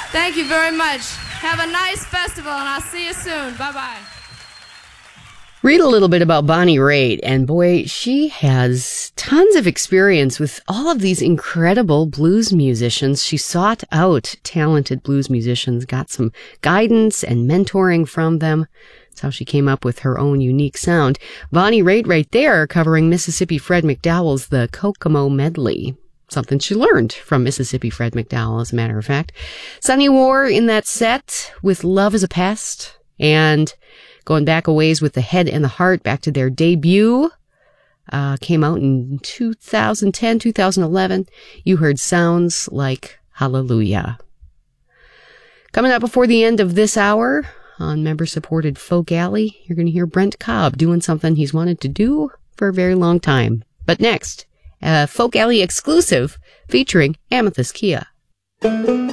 Thank you very much. Have a nice festival, and I'll see you soon. Bye-bye. Read a little bit about Bonnie Raitt, and boy, she has tons of experience with all of these incredible blues musicians. She sought out talented blues musicians, got some guidance and mentoring from them. That's how she came up with her own unique sound. Bonnie Raitt right there covering Mississippi Fred McDowell's The Kokomo Medley. Something she learned from Mississippi Fred McDowell, as a matter of fact. Sonny War in that set with Love is a Pest, and going back a ways with The Head and the Heart, back to their debut. Came out in 2010, 2011. You heard Sounds Like Hallelujah. Coming up before the end of this hour on member-supported Folk Alley, you're going to hear Brent Cobb doing something he's wanted to do for a very long time. But next, a Folk Alley exclusive featuring Amethyst Kia.